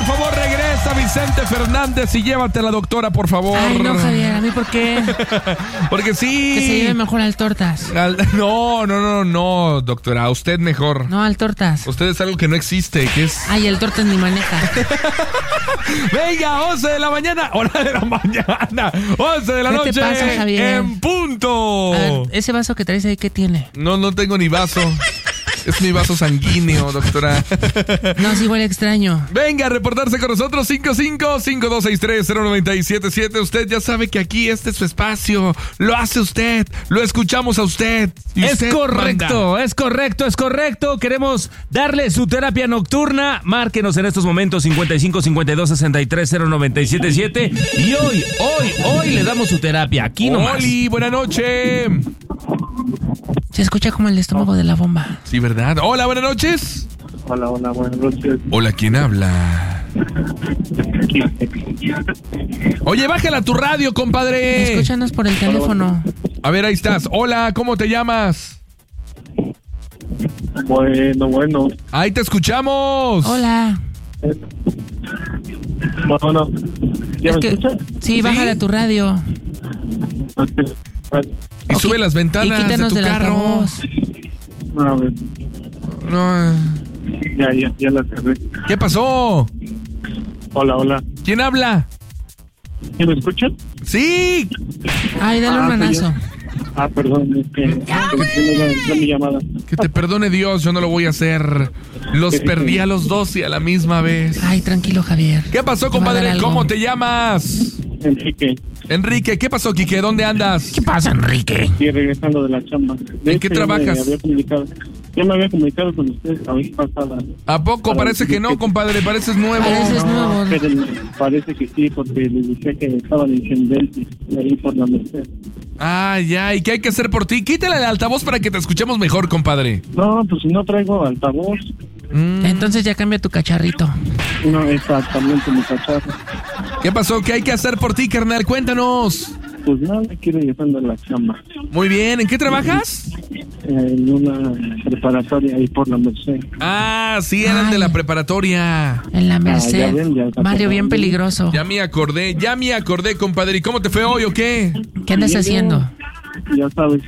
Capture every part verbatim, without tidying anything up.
favor, regresa Vicente Fernández y llévate a la doctora, por favor. Ay, no, Javier, ¿a mí por qué? Porque sí. Que se lleve mejor al Tortas. Al, no, no, no, no, doctora, a usted mejor. No, al Tortas. Usted es algo que no existe, que es... Ay, el Tortas ni maneja. Venga, once de la mañana, hora de la mañana, once de la ¿Qué noche, te pasa, Javier? en punto. A ver, ese vaso que traes ahí, ¿qué tiene? No, no tengo ni vaso. Es mi vaso sanguíneo, doctora. No, sí huele extraño. Venga a reportarse con nosotros, cinco cinco, cinco dos seis tres, cero nueve siete siete. Usted ya sabe que aquí este es su espacio. Lo hace usted, lo escuchamos a usted. Y Es usted correcto, manda. es correcto, es correcto. Queremos darle su terapia nocturna. Márquenos en estos momentos cincuenta y cinco, cincuenta y dos, sesenta y tres, cero nueve siete siete. Y hoy, hoy, hoy le damos su terapia. Aquí nomás. Oli, buena noche. Se escucha como el estómago de la bomba. Sí, ¿verdad? Hola, buenas noches. Hola, hola, buenas noches. Hola, ¿quién habla? Oye, bájala tu radio, compadre. Escúchanos por el teléfono. A ver, ahí estás. Hola, ¿cómo te llamas? Bueno, bueno. Ahí te escuchamos. Hola. Bueno, ¿ya Es me que- escuchas? Sí, bájale a tu radio. Y O sube qui- las ventanas y quítanos de tu del carro. altavoz. A ver, No. ya, ya, ya la cerré. ¿Qué pasó? Hola, hola. ¿Quién habla? ¿Sí me escuchan? Sí. Ay, dale Ah, un soy manazo. Ah, perdón, es que es que mi llamada. Que te perdone Dios, yo no lo voy a hacer. Los perdí a los dos y a la misma vez. Ay, tranquilo, Javier. ¿Qué pasó, Te va a dar compadre? algo. ¿Cómo te llamas? Enrique, Enrique, ¿qué pasó, Quique? ¿Dónde andas? ¿Qué pasa, Enrique? estoy regresando de la chamba. De ¿En qué hecho, ya trabajas? Me había comunicado, ya me había comunicado con ustedes la vez pasada. ¿A poco? Parece que no, compadre, pareces nuevo. Pareces nuevo. Pero parece que sí, porque les dije que estaban incendiantes ahí por la Merced. Ah, ya, ¿y qué hay que hacer por ti? Quítale el altavoz para que te escuchemos mejor, compadre. No, pues si no traigo altavoz. Mm, Entonces ya cambia tu cacharrito. No, exactamente mi cacharro. ¿Qué pasó? ¿Qué hay que hacer por ti, carnal? Cuéntanos. Pues nada, quiero regresando a la chamba. Muy bien, ¿en qué trabajas? En una preparatoria ahí por la Merced. Ah, sí, eran Ay. de la preparatoria. En la Ah, Merced. ya ven, ya está Barrio bien pasando. peligroso. Ya me acordé, ya me acordé, compadre. ¿Y cómo te fue hoy o qué? ¿Qué andas Bien, haciendo? Ya sabes,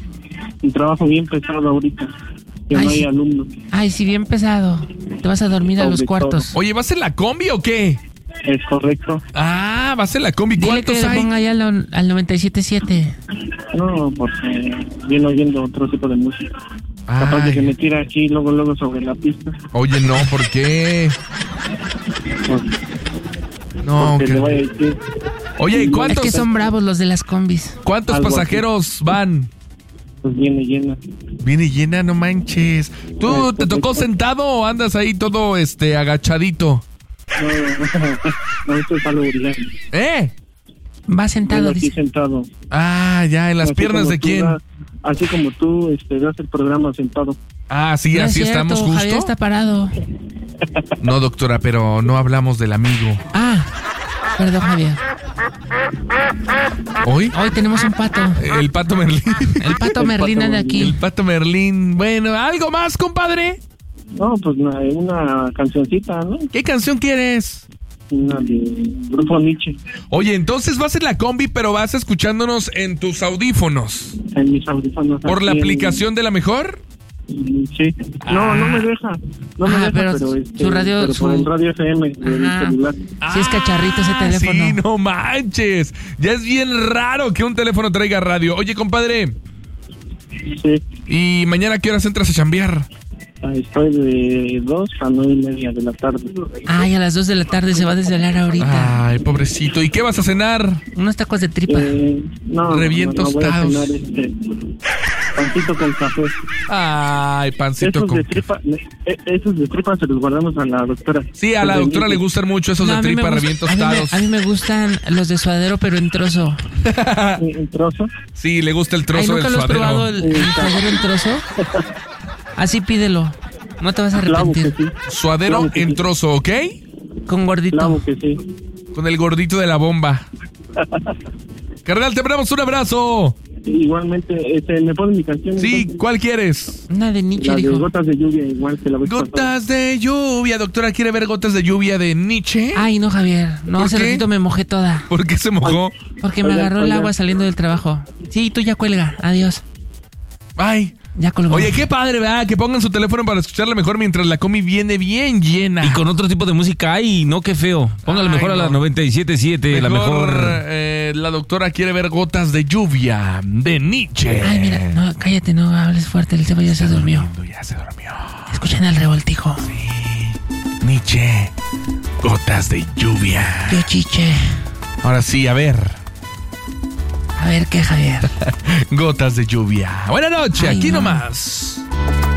un trabajo bien pesado ahorita. Que Ay, no hay sí. alumnos. Ay, sí, bien pesado. Te vas a dormir a Sobre los cuartos. Oye, ¿vas en la combi o qué? Es correcto. Ah, ¿vas en la combi? Dile que ¿Cuántos le hay? ponga ahí al, al noventa y siete punto siete. No, porque viene oyendo otro tipo de música. Capaz de que me Ay, tira aquí luego, luego sobre la pista. oye, no, ¿por qué? Pues, No, porque que- le voy a decir. Oye, ¿y Es cuántos, que son bravos los de las combis. cuántos Algo pasajeros van? Pues viene llena. Viene llena, no manches. ¿Tú Ay, te tocó correcto. sentado o andas ahí todo este agachadito? No, no, esto es algo brillante. ¿Eh? Va Vengo sentado, aquí dice. sentado. Ah, ya, en las Así piernas como de tú quién. da- así como tú este, das el programa sentado. Ah, sí, No es así cierto, estamos Javier justo. está parado. No, doctora, pero no hablamos del amigo. Ah, perdón, Javier. ¿Hoy? Hoy tenemos un pato. El pato Merlín. El pato Merlín anda El aquí. pato Merlín. Bueno, ¿algo más, compadre? No, pues una, una cancioncita, ¿no? ¿Qué canción quieres? Una de Grupo Nietzsche Oye, entonces vas en la combi, pero vas escuchándonos en tus audífonos. en mis audífonos. ¿Por la aquí en- aplicación de la mejor? Sí. No, no me deja. No me Ah, deja, pero pero, este, su radio- pero su- por el radio F M del Ajá. celular. Sí es cacharrito ese teléfono. Sí, no manches. Ya es bien raro que un teléfono traiga radio. Oye, compadre, Sí. ¿y mañana a qué horas entras a chambear? Ah, Estoy de dos a nueve y media de la tarde. Ay, a las dos de la tarde se va a desvelar ahorita. Ay, pobrecito. ¿Y qué vas a cenar? Unos tacos de tripa. Eh, no, Re bien no, no, voy a tostados. cenar este pancito con café. Ay, pancito Esos con... de tripa, eh, esos de tripa se los guardamos a la doctora. Sí, a la Los de doctora le Nietzsche. gustan mucho esos No, de a mí me tripa, re gusta- bien a mí me- tostados. A mí, me gustan los de suadero, pero en trozo. Sí, un trozo. Sí, le gusta el Ay, trozo ¿nunca del lo has suadero. probado el, el suadero en trozo? Así pídelo. No te vas a Claro que arrepentir. sí. Suadero Claro que en sí. trozo, ¿ok? Con gordito. Claro que sí. Con el gordito de la bomba. Carnal, te mandamos un abrazo. Igualmente, este, ¿me ponen mi canción? Sí, entonces? ¿cuál quieres? Una de Nietzsche, La de dijo. Gotas de Lluvia, igual que la vez pasada. Gotas de lluvia, doctora, ¿quiere ver Gotas de lluvia de Nietzsche? Ay, no, Javier. No, ¿Por hace qué? ratito me mojé toda. ¿Por qué se mojó? Porque me Oigan, agarró el oigan. agua saliendo del trabajo. Sí, tú ya cuelga. Adiós. Ay. Ya colgó. Oye, qué padre, ¿verdad? Que pongan su teléfono para escucharla mejor mientras la combi viene bien llena. Y con otro tipo de música, ay, no, qué feo. Póngale Ay, mejor a la no. noventa y siete punto siete, la mejor. eh, la doctora quiere ver Gotas de lluvia de Nietzsche. Ay, mira, no, cállate, no hables fuerte. El Seba ya se durmió. Ya se durmió. Escuchen el revoltijo. Nietzsche, Gotas de lluvia. Yo chiche. Ahora sí, a ver. A ver qué, Javier. Gotas de lluvia. Buenas noches, Ay, aquí no. nomás.